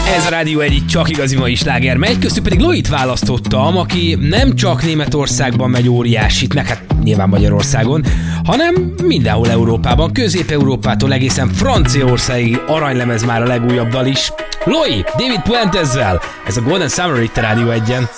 Ez a Rádió egyik csak igazi mai sláger megy, köztük pedig Loit választottam, aki nem csak Németországban megy óriásit, meg hát nyilván Magyarországon, hanem mindenhol Európában, Közép-Európától egészen Franciaországig aranylemez már a legújabb dal is. Loi, David Puentezzel, ez a Golden Summer itt a Rádió 1-en.